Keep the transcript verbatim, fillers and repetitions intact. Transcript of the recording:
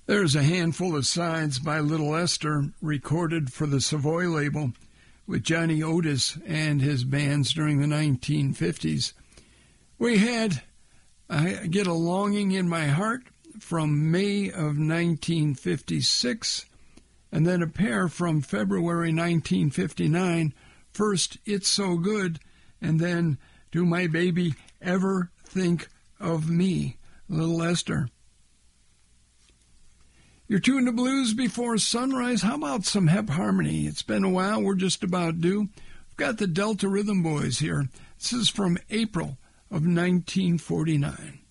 There's a handful of sides by Little Esther recorded for the Savoy label with Johnny Otis and his bands during the nineteen fifties. We had I Get a Longing in My Heart from May of nineteen fifty-six, and then a pair from February nineteen fifty-nine. First, It's So Good, and then Do My Baby Ever Think of Me? Little Esther. You're tuned to Blues Before Sunrise. How about some Hep Harmony? It's been a while. We're just about due. We've got the Delta Rhythm Boys here. This is from April of nineteen forty-nine.